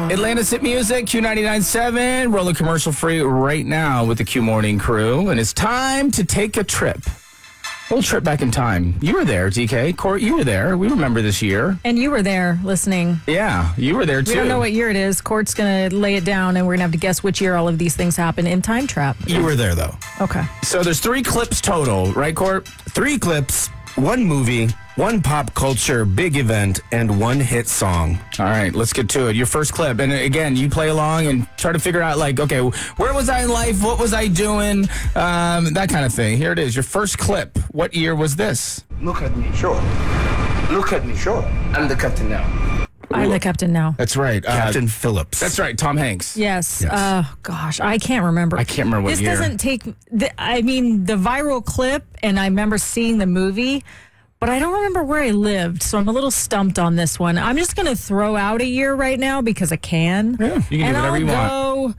Atlanta's Hit Music, Q99.7, rolling commercial free right now with the Q Morning Crew. And it's time to take a trip. A little trip back in time. You were there, DK. Court, you were there. We remember this year. And you were there listening. Yeah, you were there too. We don't know what year it is. Court's going to lay it down, and we're going to have to guess which year all of these things happen in Time Trap. You were there, though. Okay. So there's 3 clips total, right, Court? 3 clips, 1 movie, 1 pop culture big event, and 1 hit song. All right, let's get to it. Your first clip. And again, you play along and try to figure out, like, okay, where was I in life? What was I doing? That kind of thing. Here it is. Your first clip. What year was this? Look at me, sure. Look at me, sure. I'm the captain now. I'm the captain now. That's right. Captain Phillips. That's right. Tom Hanks. Yes. Gosh, I can't remember. I can't remember what this year. This doesn't take, the viral clip, and I remember seeing the movie, but I don't remember where I lived, so I'm a little stumped on this one. I'm just going to throw out a year right now because I can. Yeah, you can do whatever you want. I'll go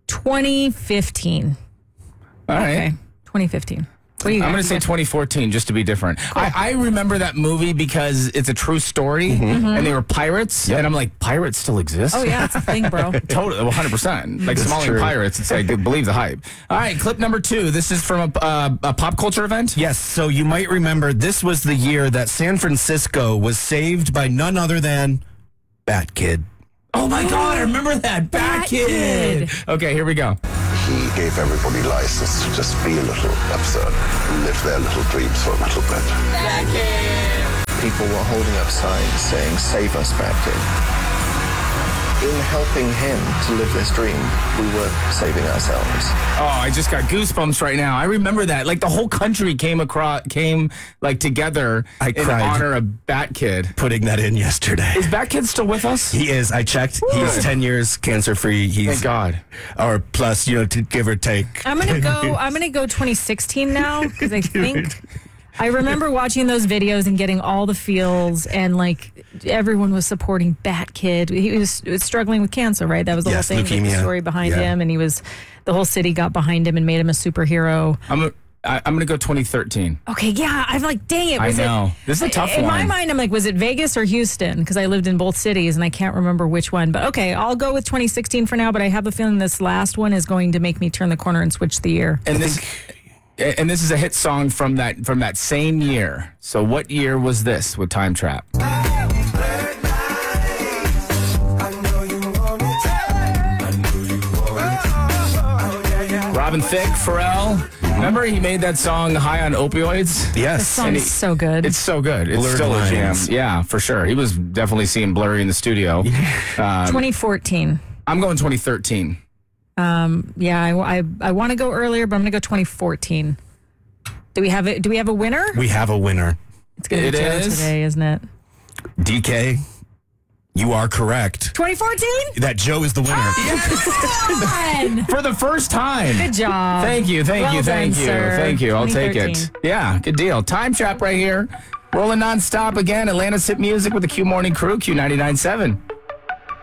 2015. All right. Okay, 2015. What do you I'm got? going to say 2014 just to be different. Cool. I remember that movie because it's a true story, and they were pirates, and I'm like, pirates still exist? Oh, yeah, it's a thing, bro. Totally, 100%. Like Somali pirates, it's like, believe the hype. All right, clip number 2. This is from a pop culture event? Yes, so you might remember this was the year that San Francisco was saved by none other than Bat Kid. Oh, my God, I remember that. Bat Kid. Okay, here we go. He gave everybody license to just be a little absurd and live their little dreams for a little bit. People were holding up signs saying, "Save us, Bad Kid." In helping him to live this dream, we were saving ourselves. Oh, I just got goosebumps right now. I remember that. Like, the whole country came together in honor of Bat Kid. Putting that in yesterday. Is Bat Kid still with us? He is. I checked. Woo. He's 10 years cancer-free. Thank God. Or plus, to give or take. I'm gonna go 2016 now because I think I remember watching those videos and getting all the feels, and like everyone was supporting Bat Kid. He was struggling with cancer, right? That was the whole thing. Leukemia. The story behind him, and the whole city got behind him and made him a superhero. I'm going to go 2013. Okay, yeah. I'm like, dang it. I know. This is a tough one. In my mind, I'm like, was it Vegas or Houston? Because I lived in both cities, and I can't remember which one. But okay, I'll go with 2016 for now, but I have a feeling this last one is going to make me turn the corner and switch the year. And this is a hit song from that same year. So what year was this with Time Trap? Robin Thicke, Pharrell. Remember he made that song High on Opioids? Yes. This song is so good. It's so good. It's Blurred still a jam. lines. Yeah, for sure. He was definitely seeing blurry in the studio. 2014. I'm going 2013. Yeah, I want to go earlier, but I'm going to go 2014. Do we have a winner? We have a winner. It's going to be Joe today, isn't it? DK, you are correct. 2014? That Joe is the winner. For the first time. Good job. Thank you. Well done, sir. Thank you. I'll take it. 2013. Yeah, good deal. Time Trap right here. Rolling nonstop again. Atlanta's Hit Music with the Q Morning Crew, Q99.7.